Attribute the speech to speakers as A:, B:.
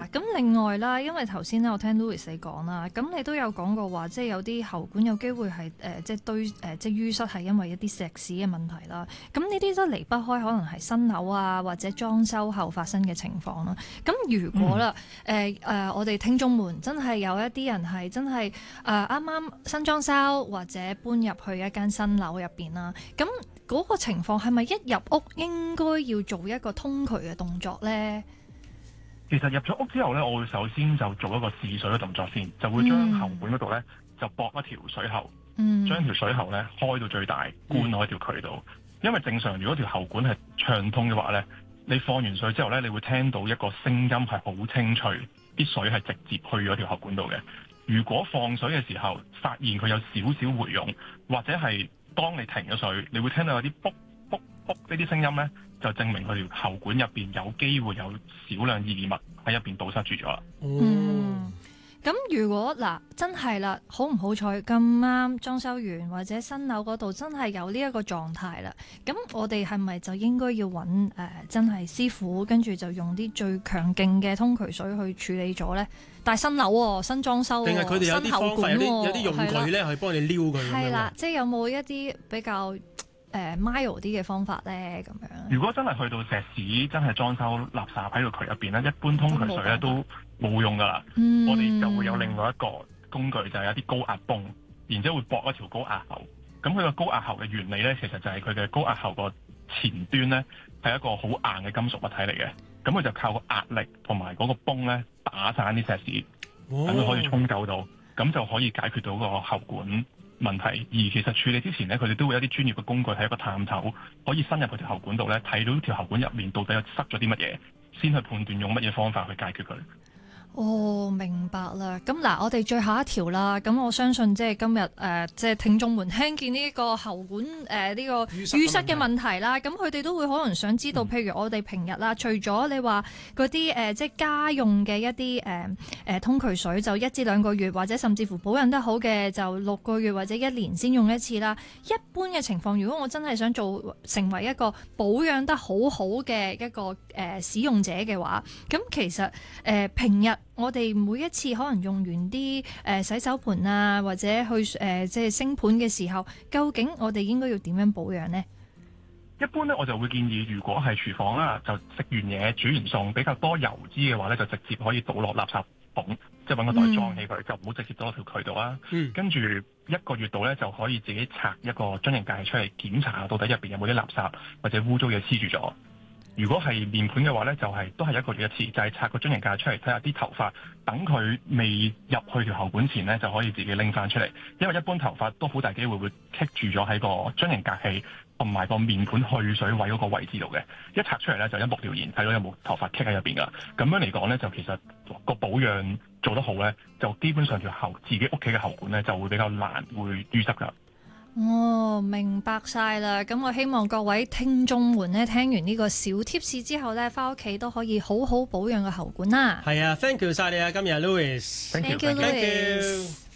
A: 咁另外啦，因為頭先咧我聽 Louis 你講啦，咁你都有講過話，即係有啲喉管有機會係即係堆即係淤塞，係因為一啲石屎嘅問題啦。咁呢啲都離不開可能係新樓啊或者裝修後發生嘅情況啦。咁如果啦我哋聽眾們真係有一啲人係真係啱啱新裝修或者搬入去一間新樓入邊啦，咁嗰個情況係咪一入屋應該要做一個通渠嘅動作呢？
B: 其實入咗屋之後咧，我會首先就做一個試水嘅動作先，就會將喉管嗰度咧就駁一條水喉，將條水喉咧開到最大，灌落去條渠度。因為正常如果條喉管係暢通嘅話咧，你放完水之後咧，你會聽到一個聲音係好清脆，啲水係直接去咗條喉管度嘅。如果放水嘅時候發現佢有少少回湧，或者係當你停咗水，你會聽到有啲卜卜卜呢啲聲音咧，就證明佢條喉管入邊有機會有少量異物喺入邊堵塞住咗啦。
A: 咁如果真係啦，好唔好彩咁啱裝修完或者新樓嗰度真係有呢一個狀態啦，咁我哋係咪就應該要揾真係師傅，跟住就用啲最強勁嘅通渠水去處理咗呢？但係新樓喎，新裝修喎，
C: 定係佢哋有啲方法，有啲用具咧去幫你撩佢？
A: 係啦，即係有冇一啲比較mild 啲嘅方法咧？咁樣
B: 如果真係去到石屎真係裝修垃圾喺個渠入邊咧，一般通渠水咧都冇用噶啦。我哋就會有另外一個工具，就係一啲高壓泵，然之後會駁一條高壓喉。咁佢個高壓喉嘅原理咧，其實就係佢嘅高壓喉個前端咧係一個好硬嘅金屬物體嚟嘅。咁佢就靠個壓力同埋嗰個泵咧打散啲石屎，等佢可以沖救到，咁就可以解決到個喉管問題。而其實處理之前咧，佢哋都會有一啲專業嘅工具，係一個探頭，可以伸入佢條喉管度咧，睇到條喉管入面到底有塞咗啲乜嘢，先去判斷用乜嘢方法去解決佢。
A: 明白啦。咁我哋最後一條啦。咁我相信即係今日即係聽眾們聽見呢個喉管呢個淤塞嘅問題啦。咁佢哋都會可能想知道，譬如我哋平日啦，除咗你話嗰啲即係家用嘅一啲通渠水，就1至2個月，或者甚至乎保養得好嘅就6個月或者1年先用一次啦。一般嘅情況，如果我真係想成為一個保養得好好嘅一個使用者嘅話，咁其實平日我哋每一次可能用完啲洗手盆啊，或者去即係升盤嘅時候，究竟我哋應該要點樣保養呢？
B: 一般咧，我就會建議，如果係廚房啦，就食完嘢煮完餸比較多油脂嘅話咧，就直接可以倒落垃圾桶，即係揾個袋裝起佢，就唔好直接倒落條渠道啦。跟住1個月度咧，就可以自己拆一個樽形戒出嚟檢查下，到底入邊有冇啲垃圾或者污糟嘢黐住咗。如果係面盤嘅話咧，都係1個月一次，就係拆個樽形戒出嚟睇下啲頭髮，等佢未入去條喉管前咧，就可以自己拎翻出嚟。因為一般頭髮都好大機會會棘住咗喺個樽形戒器同埋個面盤去水位嗰個位置度嘅。一拆出嚟咧，就一目了然睇到有冇頭髮棘喺入邊噶。咁樣嚟講咧，就其實個保養做得好咧，就基本上條自己屋企嘅喉管咧就會比較難會淤塞噶。
A: 明白晒啦。咁我希望各位聽眾們呢，聽完呢個小 tips 之後呢，翻屋企都可以好好保養個喉管啦。
C: 係啊，thank you 晒你啊，今日 Louis。
A: Thank you Louis。